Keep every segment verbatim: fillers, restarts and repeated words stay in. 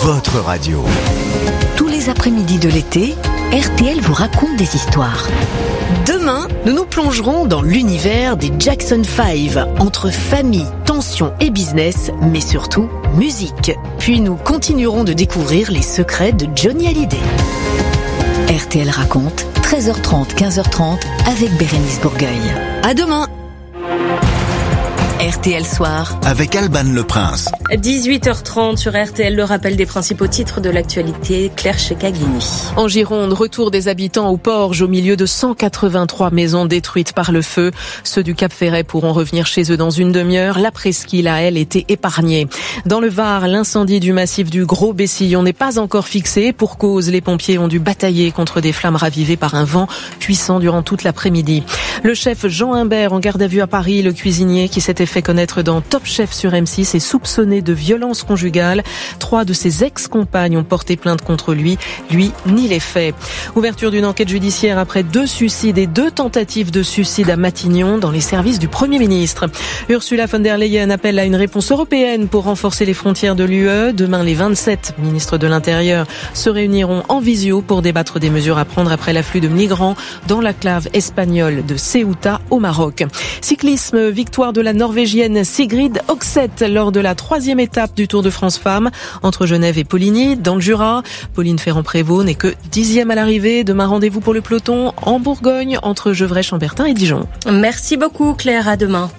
votre radio. Tous les après-midi de l'été, R T L vous raconte des histoires. Demain, nous nous plongerons dans l'univers des Jackson five, entre famille, tension et business, mais surtout musique. Puis nous continuerons de découvrir les secrets de Johnny Hallyday. R T L raconte, treize heures trente, quinze heures trente, avec Bérénice Bourgueil. À demain. R T L Soir avec Alban Le Prince. dix-huit heures trente sur R T L, le rappel des principaux titres de l'actualité, Claire Checaglini. En Gironde, retour des habitants au Porge au milieu de cent quatre-vingt-trois maisons détruites par le feu. Ceux du Cap Ferret pourront revenir chez eux dans une demi-heure. La presqu'île a, elle, été épargnée. Dans le Var, l'incendie du massif du Gros Bessillon n'est pas encore fixé. Pour cause, les pompiers ont dû batailler contre des flammes ravivées par un vent puissant durant toute l'après-midi. Le chef Jean Imbert en garde à vue à Paris, le cuisinier qui s'était fait connaître dans Top Chef sur M six est soupçonné de violence conjugale. Trois de ses ex-compagnes ont porté plainte contre lui. Lui nie les faits. Ouverture d'une enquête judiciaire après deux suicides et deux tentatives de suicide à Matignon dans les services du Premier ministre. Ursula von der Leyen appelle à une réponse européenne pour renforcer les frontières de l'U E. Demain, les vingt-sept ministres de l'Intérieur se réuniront en visio pour débattre des mesures à prendre après l'afflux de migrants dans l'enclave espagnole de Ceuta au Maroc. Cyclisme, victoire de la Norvégienne Sigrid Oxeth lors de la troisième étape du Tour de France Femmes entre Genève et Poligny dans le Jura. Pauline Ferrand-Prévot n'est que dixième à l'arrivée. Demain, rendez-vous pour le peloton en Bourgogne entre Gevrey-Chambertin et Dijon. Merci beaucoup Claire, à demain.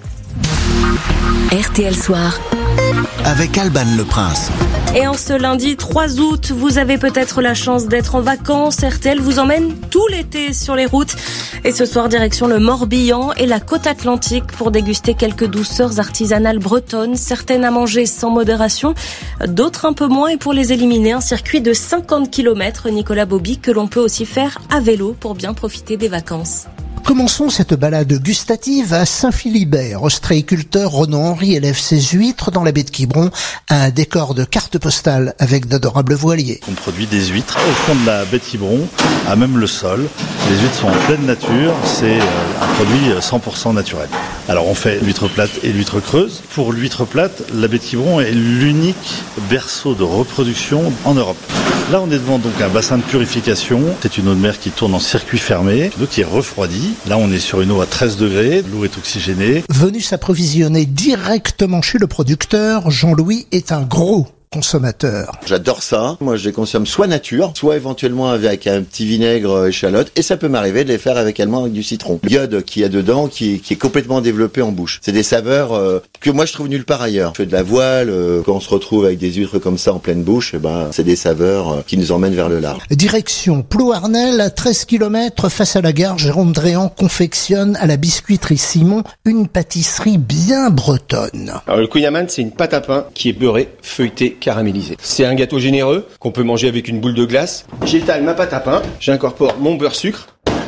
R T L Soir avec Alban Le Prince. Et en ce lundi trois août, vous avez peut-être la chance d'être en vacances. R T L vous emmène tout l'été sur les routes. Et ce soir, direction le Morbihan et la côte atlantique pour déguster quelques douceurs artisanales bretonnes. Certaines à manger sans modération, d'autres un peu moins. Et pour les éliminer, un circuit de cinquante kilomètres, Nicolas Bobby, que l'on peut aussi faire à vélo pour bien profiter des vacances. Commençons cette balade gustative à Saint-Philibert. Ostréiculteur Renan Henry élève ses huîtres dans la baie de Quiberon à un décor de carte postale avec d'adorables voiliers. On produit des huîtres au fond de la baie de Quiberon, à même le sol. Les huîtres sont en pleine nature, c'est un produit cent pour cent naturel. Alors on fait l'huître plate et l'huître creuse. Pour l'huître plate, la baie de Quiberon est l'unique berceau de reproduction en Europe. Là on est devant donc un bassin de purification. C'est une eau de mer qui tourne en circuit fermé, l'eau qui est refroidie. Là, on est sur une eau à treize degrés, l'eau est oxygénée. Venu s'approvisionner directement chez le producteur, Jean-Louis est un gros consommateur. J'adore ça. Moi, je les consomme soit nature, soit éventuellement avec un petit vinaigre échalote. Et ça peut m'arriver de les faire avec, également avec du citron. L'iode qu'il y a dedans, qui, qui est complètement développé en bouche. C'est des saveurs euh, que moi, je trouve nulle part ailleurs. Je fais de la voile. Euh, quand on se retrouve avec des huîtres comme ça en pleine bouche, eh ben, c'est des saveurs euh, qui nous emmènent vers le large. Direction Plouarnel, à treize kilomètres face à la gare, Jérôme Dréan confectionne à la biscuiterie Simon une pâtisserie bien bretonne. Alors, le kouign-amann, c'est une pâte à pain qui est beurrée, feuilletée, caramélisé. C'est un gâteau généreux qu'on peut manger avec une boule de glace. J'étale ma pâte à pain, j'incorpore mon beurre sucre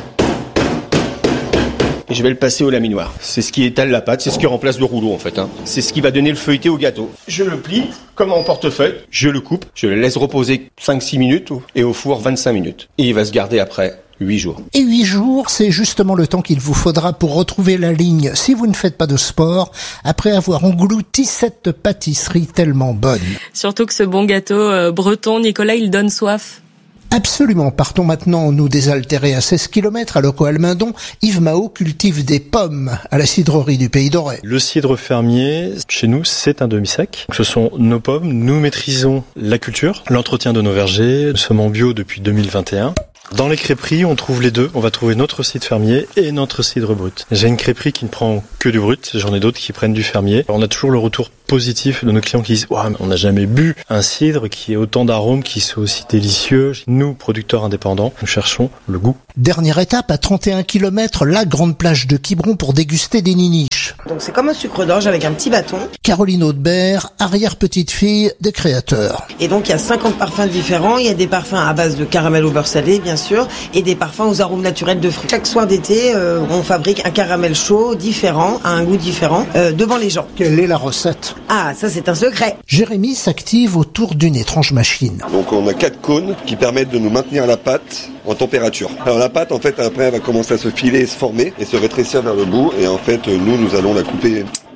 et je vais le passer au laminoir. C'est ce qui étale la pâte, c'est ce qui remplace le rouleau en fait. Hein. C'est ce qui va donner le feuilleté au gâteau. Je le plie comme en portefeuille, je le coupe, je le laisse reposer cinq six minutes et au four vingt-cinq minutes. Et il va se garder après huit jours. Et huit jours, c'est justement le temps qu'il vous faudra pour retrouver la ligne si vous ne faites pas de sport, après avoir englouti cette pâtisserie tellement bonne. Surtout que ce bon gâteau euh, breton, Nicolas, il donne soif. Absolument. Partons maintenant nous désaltérer à seize kilomètres à Loco-Almendon. Yves Mao cultive des pommes à la cidrerie du Pays d'Auray. Le cidre fermier, chez nous, c'est un demi-sec. Ce sont nos pommes. Nous maîtrisons la culture, l'entretien de nos vergers. Nous sommes en bio depuis deux mille vingt et un. Dans les crêperies, on trouve les deux. On va trouver notre cidre fermier et notre cidre brut. J'ai une crêperie qui ne prend que du brut. J'en ai d'autres qui prennent du fermier. On a toujours le retour positif de nos clients qui disent wow, « on n'a jamais bu un cidre qui ait autant d'arômes, qui soit aussi délicieux ». Nous, producteurs indépendants, nous cherchons le goût. Dernière étape, à trente et un kilomètres, la grande plage de Quiberon pour déguster des niniches. Donc c'est comme un sucre d'orge avec un petit bâton. Caroline Audebert, arrière-petite-fille des créateurs. Et donc il y a cinquante parfums différents. Il y a des parfums à base de caramel au beurre salé, bien sûr, et des parfums aux arômes naturels de fruits. Chaque soir d'été, euh, on fabrique un caramel chaud, différent, à un goût différent, euh, devant les gens. Quelle est la recette ? Ah, ça c'est un secret. Jérémy s'active autour d'une étrange machine. Donc on a quatre cônes qui permettent de nous maintenir la pâte en température. Alors la pâte, en fait, après, elle va commencer à se filer et se former et se rétrécir vers le bout. Et en fait, nous, nous allons la couper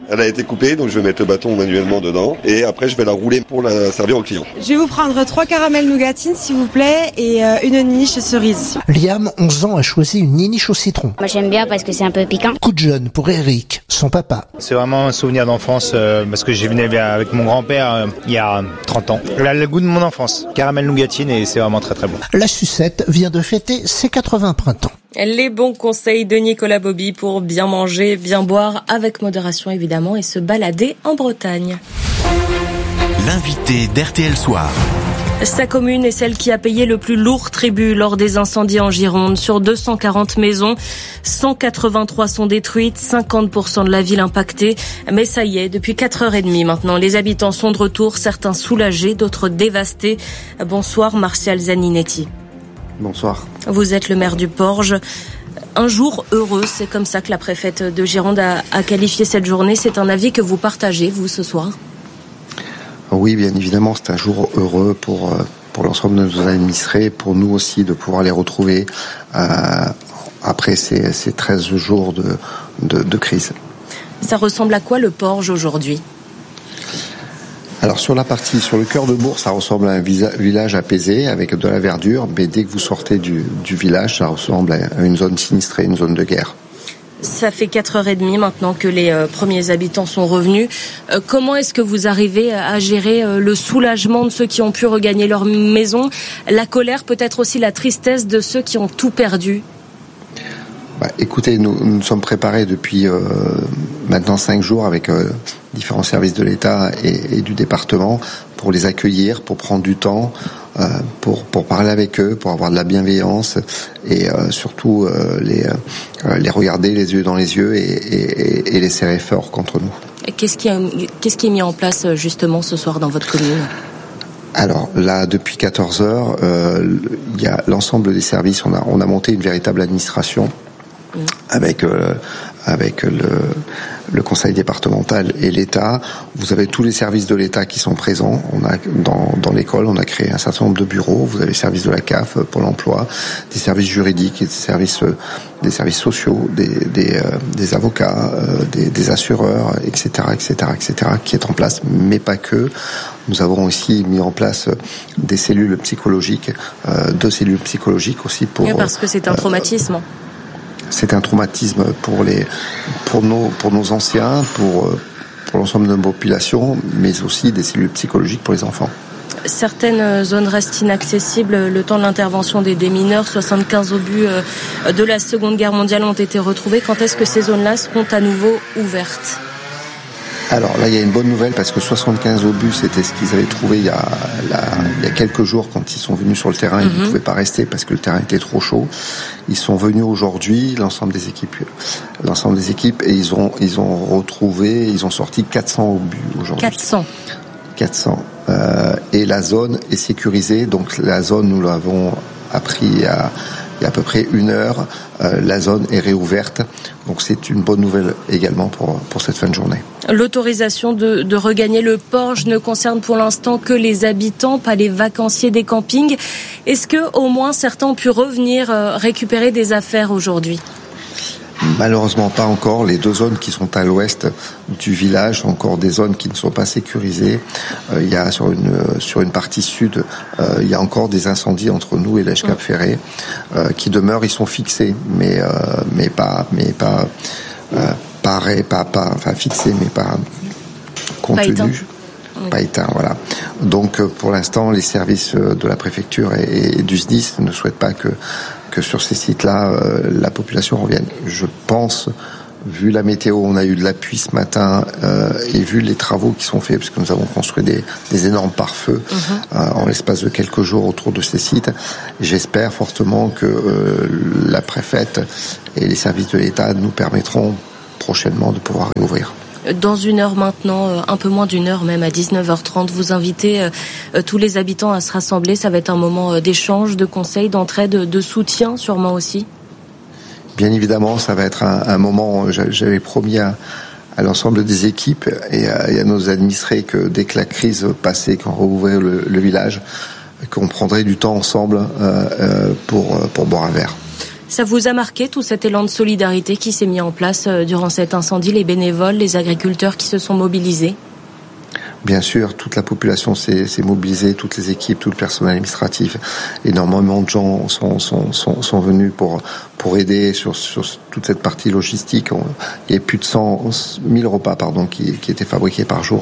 Elle a été coupée, donc je vais mettre le bâton manuellement dedans. Et après, je vais la rouler pour la servir au client. Je vais vous prendre trois caramels nougatines, s'il vous plaît, et euh, une niche cerise. Liam, onze ans, a choisi une niniche au citron. Moi j'aime bien parce que c'est un peu piquant. Coup de jeune pour Eric, son papa. C'est vraiment un souvenir d'enfance euh, parce que j'ai venu avec mon grand-père euh, il y a trente ans. Elle a le goût de mon enfance. Caramel nougatine et c'est vraiment très très bon. La sucette vient de fêter ses quatre-vingts printemps. Les bons conseils de Nicolas Bobby pour bien manger, bien boire, avec modération évidemment, et se balader en Bretagne. L'invité d'R T L Soir. Sa commune est celle qui a payé le plus lourd tribut lors des incendies en Gironde. Sur deux cent quarante maisons, cent quatre-vingt-trois sont détruites, cinquante pour cent de la ville impactée. Mais ça y est, depuis quatre heures trente maintenant, les habitants sont de retour, certains soulagés, d'autres dévastés. Bonsoir Martial Zaninetti. Bonsoir. Vous êtes le maire du Porge. Un jour heureux, c'est comme ça que la préfète de Gironde a, a qualifié cette journée. C'est un avis que vous partagez, vous, ce soir ? Oui, bien évidemment, c'est un jour heureux pour, pour l'ensemble de nos administrés, pour nous aussi de pouvoir les retrouver euh, après ces, ces treize jours de, de, de crise. Ça ressemble à quoi le Porge aujourd'hui ? Alors sur la partie, sur le cœur de bourg, ça ressemble à un visa, village apaisé avec de la verdure, mais dès que vous sortez du, du village, ça ressemble à une zone sinistrée, une zone de guerre. Ça fait quatre heures trente maintenant que les euh, premiers habitants sont revenus. Euh, comment est-ce que vous arrivez à gérer euh, le soulagement de ceux qui ont pu regagner leur maison, la colère, peut-être aussi la tristesse de ceux qui ont tout perdu ? Bah, écoutez, nous nous sommes préparés depuis euh, maintenant cinq jours avec euh, différents services de l'État et, et du département pour les accueillir, pour prendre du temps, euh, pour pour parler avec eux, pour avoir de la bienveillance et euh, surtout euh, les euh, les regarder les yeux dans les yeux et, et, et les serrer fort contre nous. Et qu'est-ce qui est, qu'est-ce qui est mis en place justement ce soir dans votre commune ? Alors là, depuis quatorze heures, euh, il y a l'ensemble des services. On a on a monté une véritable administration. Avec euh, avec le, le conseil départemental et l'État. Vous avez tous les services de l'État qui sont présents. On a dans dans l'école, on a créé un certain nombre de bureaux. Vous avez les services de la C A F, Pôle Emploi, des services juridiques, des services des services sociaux, des des, euh, des avocats, euh, des, des assureurs, et cetera, et cetera, et cetera, qui est en place, mais pas que. Nous avons aussi mis en place des cellules psychologiques, euh, deux cellules psychologiques aussi pour. Oui, parce que c'est un traumatisme. Euh, C'est un traumatisme pour les, pour nos, pour nos anciens, pour, pour l'ensemble de nos populations, mais aussi des cellules psychologiques pour les enfants. Certaines zones restent inaccessibles le temps de l'intervention des, des mineurs. soixante-quinze obus de la Seconde Guerre mondiale ont été retrouvés. Quand est-ce que ces zones-là seront à nouveau ouvertes ? Alors là, il y a une bonne nouvelle parce que soixante-quinze obus, c'était ce qu'ils avaient trouvé il y a, la, il y a quelques jours quand ils sont venus sur le terrain. Ils mm-hmm. ne pouvaient pas rester parce que le terrain était trop chaud. Ils sont venus aujourd'hui, l'ensemble des équipes, l'ensemble des équipes, et ils ont, ils ont retrouvé, ils ont sorti quatre cents obus aujourd'hui. quatre cents. quatre cents. Euh, et la zone est sécurisée. Donc la zone, nous l'avons appris à il y a à peu près une heure, euh, la zone est réouverte. Donc c'est une bonne nouvelle également pour, pour cette fin de journée. L'autorisation de, de regagner le Porge ne concerne pour l'instant que les habitants, pas les vacanciers des campings. Est-ce que au moins certains ont pu revenir euh, récupérer des affaires aujourd'hui ? Malheureusement pas encore. Les deux zones qui sont à l'ouest du village sont encore des zones qui ne sont pas sécurisées. Euh, il y a sur une sur une partie sud, euh, il y a encore des incendies entre nous et l'Èche-Cap-Ferré euh, qui demeurent. Ils sont fixés, mais euh, mais pas mais pas euh, pas, pas pas enfin fixés, mais pas contenus. Oui. Pas éteint, voilà. Donc pour l'instant, les services de la préfecture et, et du S D I S ne souhaitent pas que que sur ces sites-là, euh, la population revienne. Je pense, vu la météo, on a eu de la pluie ce matin, euh, et vu les travaux qui sont faits, parce que nous avons construit des, des énormes pare-feux mmh. euh, en l'espace de quelques jours autour de ces sites, j'espère fortement que euh, la préfète et les services de l'État nous permettront prochainement de pouvoir réouvrir. Dans une heure maintenant, un peu moins d'une heure même, à dix-neuf heures trente, vous invitez euh, tous les habitants à se rassembler. Ça va être un moment d'échange, de conseils, d'entraide, de soutien sûrement aussi. Bien évidemment, ça va être un, un moment, j'avais promis à, à l'ensemble des équipes et à, et à nos administrés que dès que la crise passait, qu'on rouvrait le, le village, qu'on prendrait du temps ensemble euh, pour, pour boire un verre. Ça vous a marqué tout cet élan de solidarité qui s'est mis en place durant cet incendie, les bénévoles, les agriculteurs qui se sont mobilisés? Bien sûr, toute la population s'est, s'est mobilisée, toutes les équipes, tout le personnel administratif. Énormément de gens sont, sont, sont, sont venus pour, pour aider sur, sur toute cette partie logistique. On, il y a plus de cent mille repas, pardon, qui, qui étaient fabriqués par jour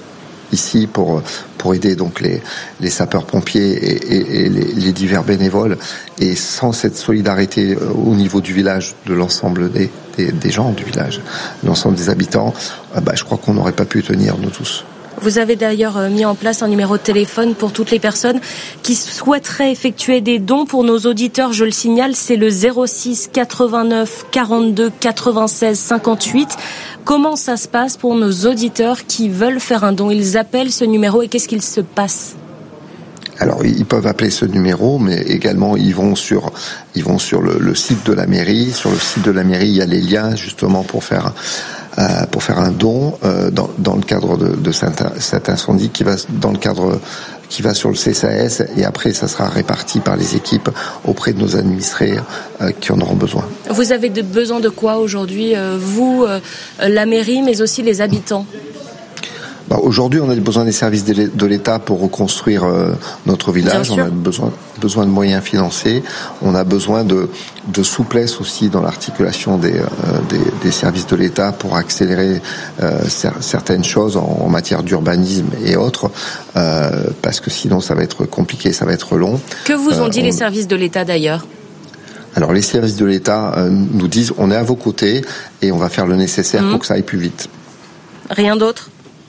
ici pour, pour aider donc les, les sapeurs-pompiers et, et, et les, les divers bénévoles. Et sans cette solidarité au niveau du village, de l'ensemble des, des, des gens du village, de l'ensemble des habitants, bah, je crois qu'on n'aurait pas pu tenir, nous tous. Vous avez d'ailleurs mis en place un numéro de téléphone pour toutes les personnes qui souhaiteraient effectuer des dons. Pour nos auditeurs, je le signale, c'est le zéro six quatre-vingt-neuf quarante-deux quatre-vingt-seize cinquante-huit. Comment ça se passe pour nos auditeurs qui veulent faire un don? Ils appellent ce numéro et qu'est-ce qu'il se passe? Alors, ils peuvent appeler ce numéro, mais également, ils vont sur, ils vont sur le, le site de la mairie. Sur le site de la mairie, il y a les liens, justement, pour faire, euh, pour faire un don, euh, dans, dans le cadre de, de cet incendie qui va, dans le cadre, qui va sur le C C A S, et après, ça sera réparti par les équipes auprès de nos administrés, euh, qui en auront besoin. Vous avez de, besoin de quoi aujourd'hui, euh, vous, euh, la mairie, mais aussi les habitants? Bah, aujourd'hui, on a besoin des services de l'État pour reconstruire euh, notre village. On a besoin, besoin de moyens financiers. On a besoin de, de souplesse aussi dans l'articulation des, euh, des, des services de l'État pour accélérer euh, cer- certaines choses en, en matière d'urbanisme et autres, euh, parce que sinon ça va être compliqué, ça va être long. Que vous ont dit euh, les on... services de l'État d'ailleurs? Alors les services de l'État euh, nous disent on est à vos côtés et on va faire le nécessaire mmh. pour que ça aille plus vite. Rien d'autre?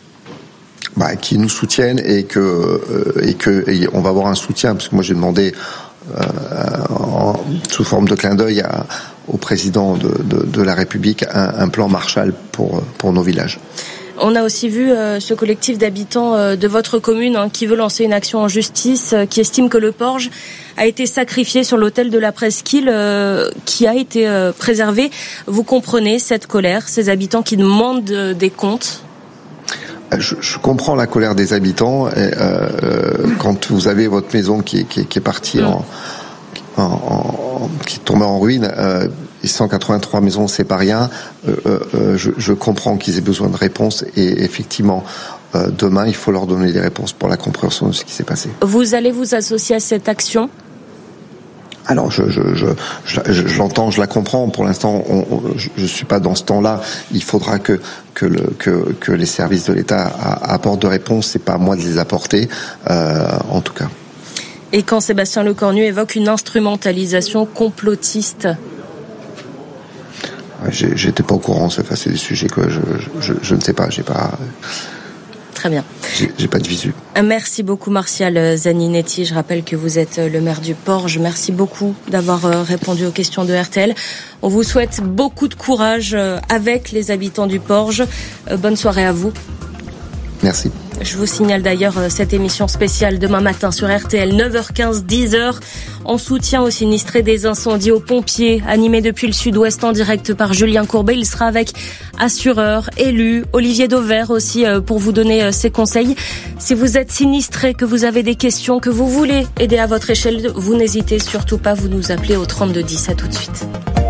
Bah, qui nous soutiennent et que euh, et que et on va avoir un soutien, parce que moi j'ai demandé euh, en, sous forme de clin d'œil à, au président de, de, de la République un, un plan Marshall pour pour nos villages. On a aussi vu euh, ce collectif d'habitants euh, de votre commune hein, qui veut lancer une action en justice, euh, qui estime que le Porge a été sacrifié sur l'autel de la presqu'île euh, qui a été euh, préservé. Vous comprenez cette colère, ces habitants qui demandent euh, des comptes? Je, je comprends la colère des habitants. Et, euh, quand vous avez votre maison qui est, qui est, qui est partie en, en, en, qui est tombée en ruine, euh, et cent quatre-vingt-trois maisons, c'est pas rien. Euh, euh, je, je comprends qu'ils aient besoin de réponses et effectivement, euh, demain, il faut leur donner des réponses pour la compréhension de ce qui s'est passé. Vous allez vous associer à cette action? Alors je, je, je, je, je l'entends, je la comprends. Pour l'instant, on, on, je ne suis pas dans ce temps-là. Il faudra que que, le, que, que les services de l'État apportent de réponses. C'est pas à moi de les apporter, euh, en tout cas. Et quand Sébastien Lecornu évoque une instrumentalisation complotiste, j'ai, j'étais pas au courant. Enfin, c'est des sujets que je, je, je ne sais pas. J'ai pas. Très bien. J'ai, j'ai pas de visu. Merci beaucoup Martial Zaninetti. Je rappelle que vous êtes le maire du Porge. Merci beaucoup d'avoir répondu aux questions de R T L. On vous souhaite beaucoup de courage avec les habitants du Porge. Bonne soirée à vous. Merci. Je vous signale d'ailleurs cette émission spéciale demain matin sur R T L, neuf heures quinze, dix heures, en soutien aux sinistrés des incendies, aux pompiers, animé depuis le sud-ouest en direct par Julien Courbet. Il sera avec assureurs, élus, Olivier Dauvert aussi pour vous donner ses conseils. Si vous êtes sinistré, que vous avez des questions, que vous voulez aider à votre échelle, vous n'hésitez surtout pas, vous nous appelez au trente-deux dix. À tout de suite.